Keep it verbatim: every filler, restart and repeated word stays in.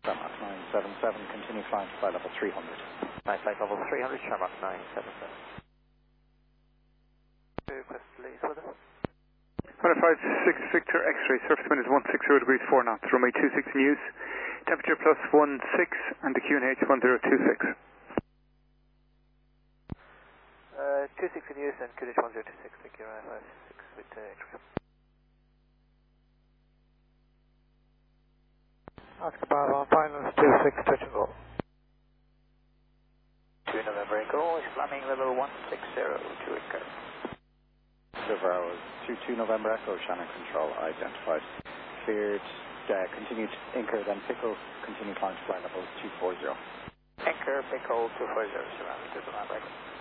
Shamrock nine seven seven, continue flying to flight level three hundred. Nice, flight level three hundred, Shamrock nine seven seven. Request release with us. one five six Victor X-ray, surface wind is one sixty degrees four knots, runway two six in use, temperature plus one six, and the Q N H one zero two six. Uh, two six in use and Q N H one zero two six, thank you, one five six Victor X-ray. Oscar Bravo, final is two six, touch and go. two November Echo, is climbing level one six zero to Echo. Silver Arrows, two two November Echo, Shannon Control identified. Cleared, uh, continued anchor, then pickle, continue climb to flight level two four zero. Anchor, pickle, two four zero, surrounded to the November Echo.